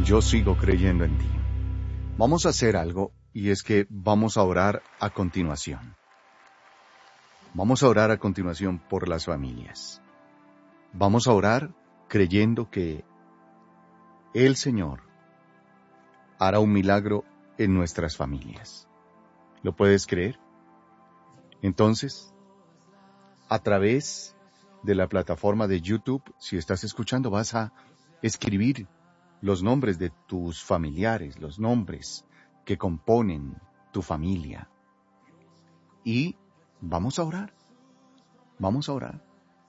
yo sigo creyendo en ti. Vamos a hacer algo, y es que vamos a orar a continuación. Vamos a orar a continuación por las familias. Vamos a orar creyendo que el Señor hará un milagro en nuestras familias. ¿Lo puedes creer? Entonces, a través de la plataforma de YouTube, si estás escuchando, vas a escribir los nombres de tus familiares, los nombres que componen tu familia. Y vamos a orar. Vamos a orar.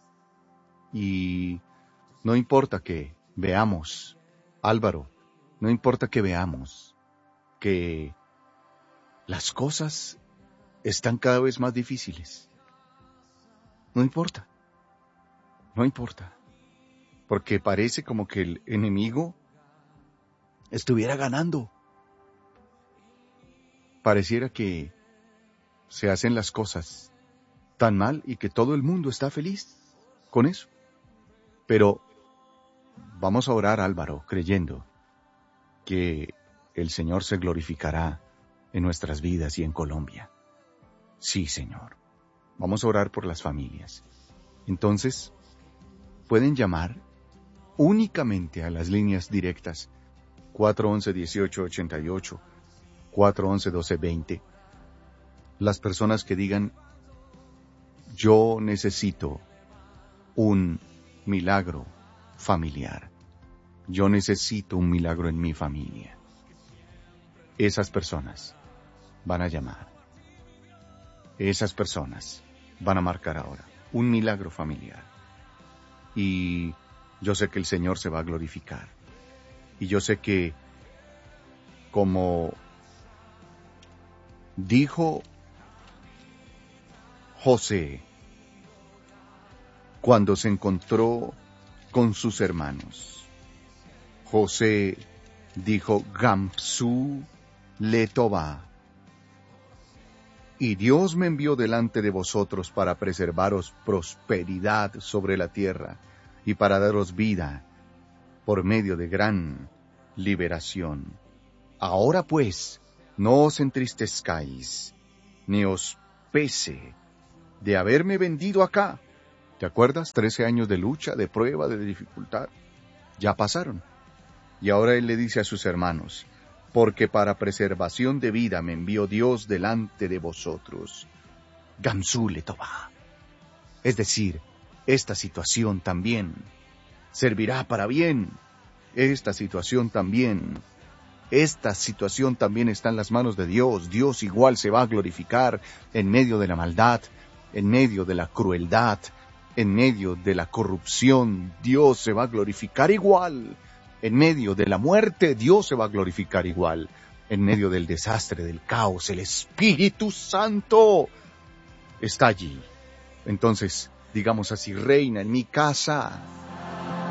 Y no importa que veamos, Álvaro, no importa que veamos que las cosas están cada vez más difíciles. No importa. No importa. Porque parece como que el enemigo estuviera ganando. Pareciera que se hacen las cosas tan mal y que todo el mundo está feliz con eso. Pero vamos a orar, Álvaro, creyendo que el Señor se glorificará en nuestras vidas y en Colombia. Sí, Señor. Vamos a orar por las familias. Entonces, pueden llamar únicamente a las líneas directas 411-1888, 411-1220. Las personas que digan, yo necesito un milagro familiar. Yo necesito un milagro en mi familia. Esas personas van a llamar. Esas personas van a marcar ahora un milagro familiar. Y yo sé que el Señor se va a glorificar. Y yo sé que, como dijo José cuando se encontró con sus hermanos, José dijo, Gamsú letová. Y Dios me envió delante de vosotros para preservaros prosperidad sobre la tierra y para daros vida por medio de gran liberación. Ahora pues, no os entristezcáis, ni os pese de haberme vendido acá. ¿Te acuerdas? 13 años de lucha, de prueba, de dificultad. Ya pasaron. Y ahora él le dice a sus hermanos, porque para preservación de vida me envió Dios delante de vosotros. Gamsú letová. Es decir, esta situación también servirá para bien. Esta situación también está en las manos de Dios. Dios igual se va a glorificar en medio de la maldad, en medio de la crueldad, en medio de la corrupción. Dios se va a glorificar igual. En medio de la muerte, Dios se va a glorificar igual. En medio del desastre, del caos, el Espíritu Santo está allí. Entonces, digamos así, reina en mi casa,